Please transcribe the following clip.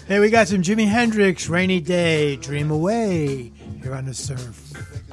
Hey, we got some Jimi Hendrix, Rainy Day, Dream Away, here on The Surf.